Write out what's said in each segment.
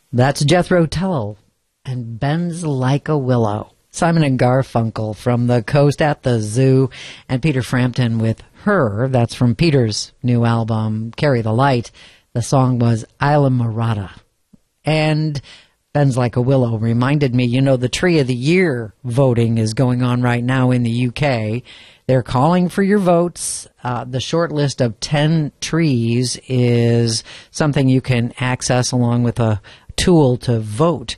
That's Jethro Tull and Bends Like a Willow. Simon and Garfunkel from The Coast at the Zoo, and Peter Frampton with Her. That's from Peter's new album, Carry the Light. The song was Isla Morada. And Bends Like a Willow reminded me, the Tree of the Year voting is going on right now in the UK. They're calling for your votes. The short list of 10 trees is something you can access along with a tool to vote.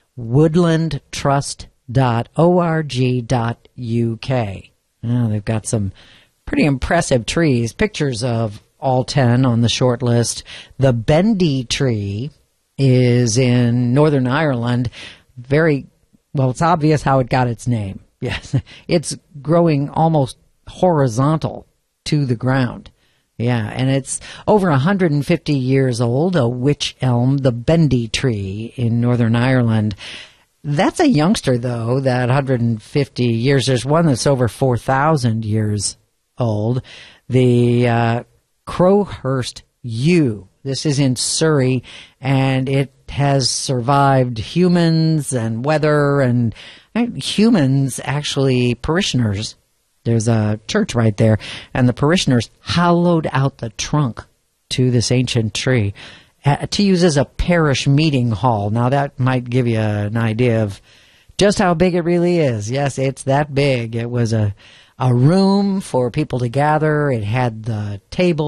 woodlandtrust.org.uk. They've got some pretty impressive trees. Pictures of all 10 on the short list. The Bendy tree is in Northern Ireland. It's obvious how it got its name. Yes, it's growing almost horizontal to the ground. Yeah, and it's over 150 years old, a wych elm, the Bendy tree in Northern Ireland. That's a youngster, though, that 150 years. There's one that's over 4,000 years old, the Crowhurst yew. This is in Surrey, and it has survived humans and weather, and humans, actually, parishioners. There's a church right there, and the parishioners hollowed out the trunk to this ancient tree to use as a parish meeting hall. Now, that might give you an idea of just how big it really is. Yes, it's that big. It was a room for people to gather. It had the table